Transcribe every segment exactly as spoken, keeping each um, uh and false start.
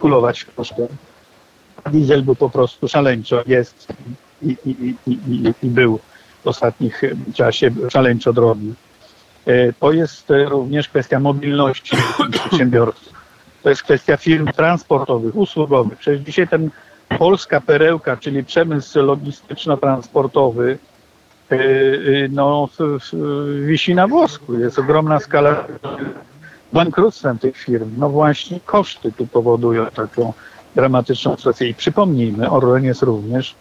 manipulować kosztem. Diesel był po prostu szaleńczo, jest i, i, i, i, i był w ostatnim czasie szaleńczo drogi. To jest również kwestia mobilności przedsiębiorców. To jest kwestia firm transportowych, usługowych. Przecież dzisiaj ten polska perełka, czyli przemysł logistyczno-transportowy, no, wisi na włosku. Jest ogromna skala bankructwem tych firm. No właśnie koszty tu powodują taką dramatyczną sytuację. I przypomnijmy, Orlen jest również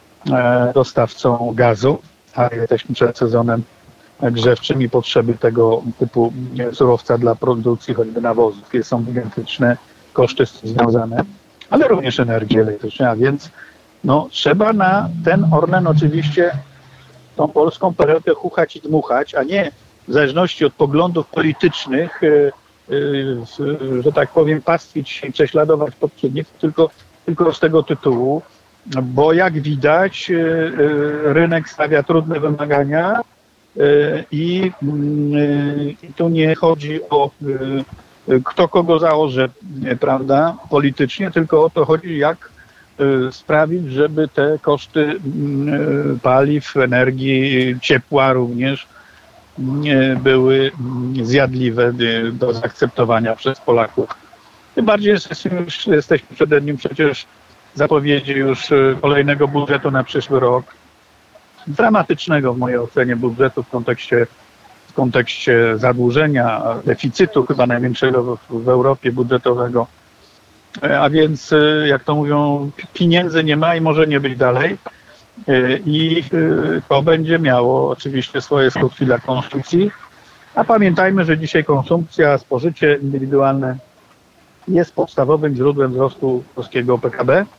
dostawcą gazu, a jesteśmy przed sezonem grzewczym i potrzeby tego typu surowca dla produkcji choćby nawozów. Są gigantyczne koszty z tym związane, ale również energii elektrycznej, a więc no, trzeba na ten Orlen oczywiście tą polską perełkę chuchać i dmuchać, a nie w zależności od poglądów politycznych, yy, yy, że tak powiem, pastwić się i prześladować poprzedników, tylko, tylko z tego tytułu, bo jak widać yy, yy, rynek stawia trudne wymagania yy, i yy, tu nie chodzi o yy, kto kogo zaorze, yy, prawda, politycznie, tylko o to chodzi, jak sprawić, żeby te koszty paliw, energii, ciepła również były zjadliwe do zaakceptowania przez Polaków. Tym bardziej jesteśmy, już, jesteśmy przed nim przecież zapowiedzi już kolejnego budżetu na przyszły rok. Dramatycznego w mojej ocenie budżetu w kontekście, w kontekście zadłużenia, deficytu chyba największego w, w Europie budżetowego. A więc, jak to mówią, pieniędzy nie ma i może nie być dalej. I to będzie miało oczywiście swoje skutki dla konsumpcji. A pamiętajmy, że dzisiaj konsumpcja, spożycie indywidualne jest podstawowym źródłem wzrostu polskiego P K B.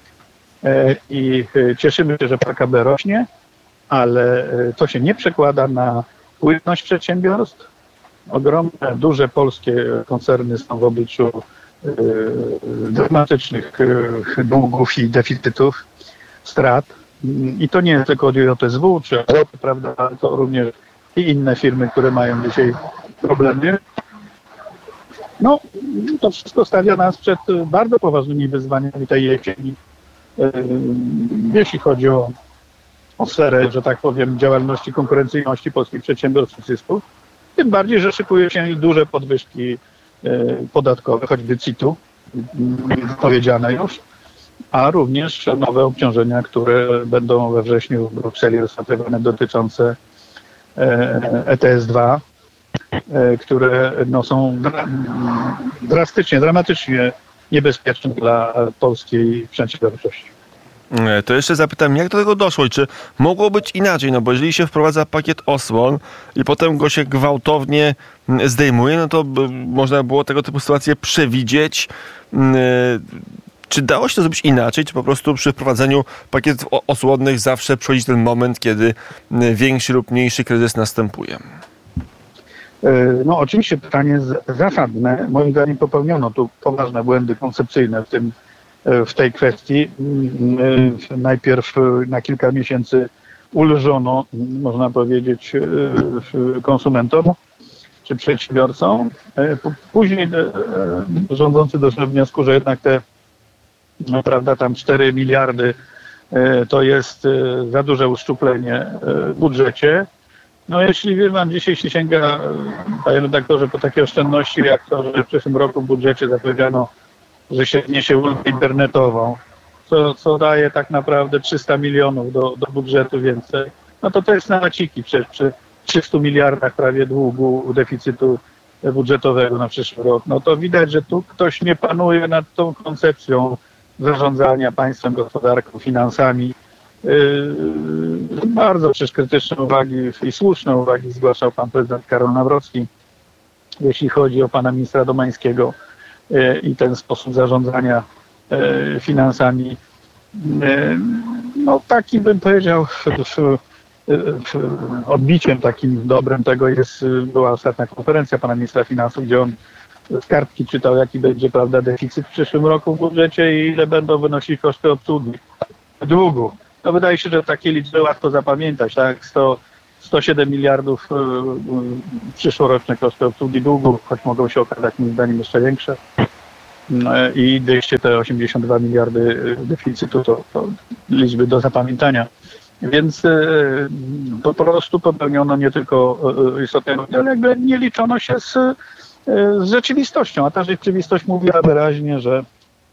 I cieszymy się, że P K B rośnie, ale to się nie przekłada na płynność przedsiębiorstw. Ogromne, duże polskie koncerny są w obliczu dramatycznych długów i deficytów, strat. I to nie tylko od J S W czy Europy, prawda, ale to również i inne firmy, które mają dzisiaj problemy. No, to wszystko stawia nas przed bardzo poważnymi wyzwaniami tej jesieni, jeśli chodzi o, o sferę, że tak powiem, działalności, konkurencyjności polskich przedsiębiorstw i zysków. Tym bardziej, że szykuje się duże podwyżki podatkowe, choćby C I T-u, powiedziane już, a również nowe obciążenia, które będą we wrześniu w Brukseli rozpatrywane, dotyczące E T S dwa, które no, są dra drastycznie, dramatycznie niebezpieczne dla polskiej przedsiębiorczości. To jeszcze zapytam, jak do tego doszło i czy mogło być inaczej? No bo jeżeli się wprowadza pakiet osłon i potem go się gwałtownie zdejmuje, no to można było tego typu sytuacje przewidzieć. Czy dało się to zrobić inaczej? Czy po prostu przy wprowadzeniu pakietów osłonnych zawsze przychodzi ten moment, kiedy większy lub mniejszy kryzys następuje? No oczywiście pytanie jest zasadne. Moim zdaniem popełniono tu poważne błędy koncepcyjne w tym w tej kwestii. Najpierw na kilka miesięcy ulżono, można powiedzieć, konsumentom czy przedsiębiorcom. Później rządzący doszli do wniosku, że jednak te, no, prawda, tam cztery miliardy to jest za duże uszczuplenie w budżecie. No jeśli wie pan, dzisiaj się sięga, panie redaktorze, po takie oszczędności jak to, że w przyszłym roku w budżecie zapowiedziano, że się wniesie ulgę internetową, co, co daje tak naprawdę trzysta milionów do, do budżetu więcej, no to to jest na maciki przecież przy trzystu miliardach prawie długu deficytu budżetowego na przyszły rok. No to widać, że tu ktoś nie panuje nad tą koncepcją zarządzania państwem, gospodarką, finansami. Yy, bardzo przecież krytyczne uwagi i słuszne uwagi zgłaszał pan prezydent Karol Nawrocki, jeśli chodzi o pana ministra Domańskiego i ten sposób zarządzania finansami. No taki bym powiedział, odbiciem takim dobrym tego jest, była ostatnia konferencja pana ministra finansów, gdzie on z kartki czytał, jaki będzie, prawda, deficyt w przyszłym roku w budżecie i ile będą wynosić koszty obsługi długu. No wydaje się, że takie liczby łatwo zapamiętać, tak? sto, sto siedem miliardów przyszłoroczne koszty obsługi długu, choć mogą się okazać moim zdaniem jeszcze większe. i dwieście osiemdziesiąt dwa miliardy deficytu to, to liczby do zapamiętania. Więc po prostu popełniono nie tylko istotnego, ale jakby nie liczono się z, z rzeczywistością, a ta rzeczywistość mówiła wyraźnie, że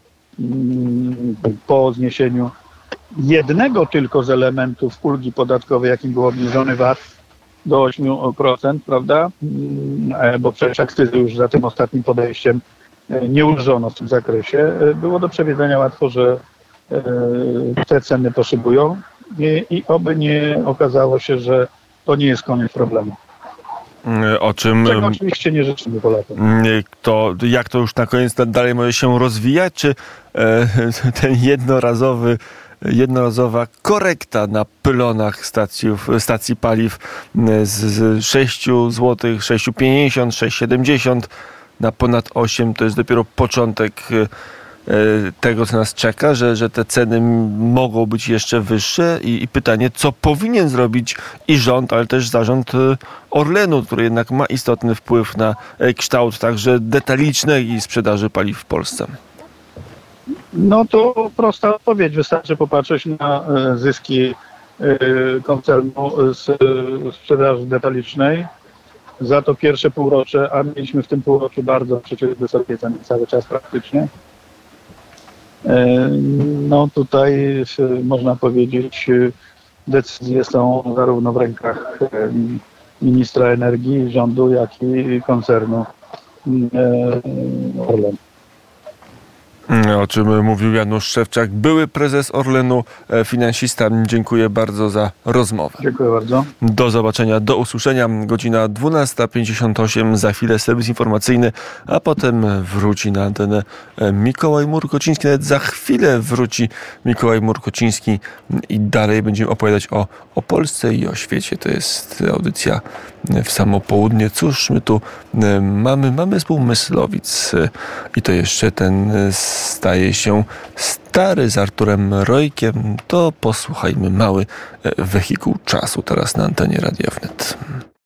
po zniesieniu jednego tylko z elementów ulgi podatkowej, jakim był obniżony V A T do ośmiu procent, prawda, bo przecież akcyzy już za tym ostatnim podejściem nie ulżono w tym zakresie, było do przewidzenia łatwo, że te ceny poszybują i, i oby nie okazało się, że to nie jest koniec problemu. O czym Czego oczywiście nie życzymy Polakom. To jak to już na koniec dalej może się rozwijać, czy ten jednorazowy jednorazowa korekta na pylonach stacji, stacji paliw z sześć złotych, sześć pięćdziesiąt, sześć siedemdziesiąt na ponad osiem, to jest dopiero początek tego, co nas czeka, że, że te ceny mogą być jeszcze wyższe i, i pytanie, co powinien zrobić i rząd, ale też zarząd Orlenu, który jednak ma istotny wpływ na kształt także detalicznej i sprzedaży paliw w Polsce. No to prosta odpowiedź. Wystarczy popatrzeć na zyski koncernu z sprzedaży detalicznej za to pierwsze półrocze, a mieliśmy w tym półroczu bardzo przecież wysokie ceny cały czas praktycznie. No tutaj można powiedzieć, decyzje są zarówno w rękach ministra energii, rządu, jak i koncernu Orlen. O czym mówił Janusz Szewczak, były prezes Orlenu, finansista. Dziękuję bardzo za rozmowę. Dziękuję bardzo. Do zobaczenia, do usłyszenia. Godzina dwunasta pięćdziesiąt osiem. Za chwilę serwis informacyjny, a potem wróci na antenę Mikołaj Murkociński. Nawet za chwilę wróci Mikołaj Murkociński i dalej będziemy opowiadać o, o Polsce i o świecie. To jest audycja w samo południe. Cóż my tu mamy? Mamy zespół Myslowic i to jeszcze ten staje się stary z Arturem Rojkiem. To posłuchajmy mały wehikuł czasu teraz na antenie Radia Wnet.